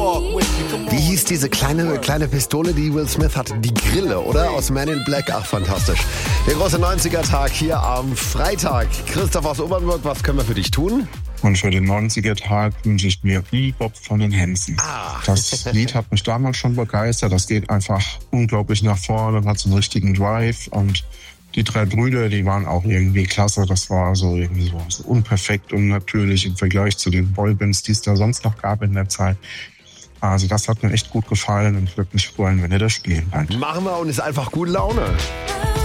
Wie hieß diese kleine Pistole, die Will Smith hatte? Die Grille, oder? Aus Man in Black. Ach, fantastisch. Der große 90er-Tag hier am Freitag. Christoph aus Obernburg, was können wir für dich tun? Und für den 90er-Tag wünsche ich mir Bebop von den Hansons. Das Lied hat mich damals schon begeistert. Das geht einfach unglaublich nach vorne, hat so einen richtigen Drive. Und die drei Brüder, die waren auch irgendwie klasse. Das war so irgendwie so unperfekt und natürlich im Vergleich zu den Boybands, die es da sonst noch gab in der Zeit. Also das hat mir echt gut gefallen und ich würde mich freuen, wenn ihr das spielen könnt. Machen wir und ist einfach gute Laune.